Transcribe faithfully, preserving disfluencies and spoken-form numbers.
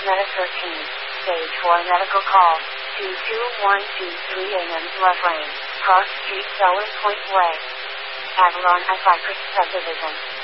Meta thirteen. Stage four medical call. two two one two three A M Love Lane. Cross Street Sellers Point Way. Avalon I Cypress Subdivision.